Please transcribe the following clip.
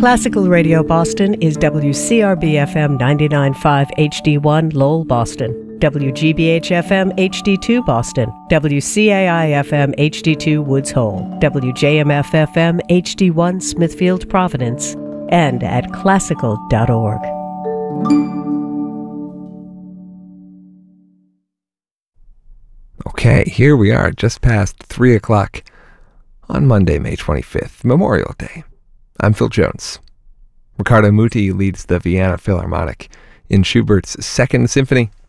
Classical Radio Boston is WCRB-FM 99.5 HD1 Lowell, Boston, WGBH-FM HD2 Boston, WCAI-FM HD2 Woods Hole, WJMF-FM HD1 Smithfield, Providence, and at classical.org. Okay, here we are, just past 3 o'clock on Monday, May 25th, Memorial Day. I'm Phil Jones. Riccardo Muti leads the Vienna Philharmonic in Schubert's Second Symphony,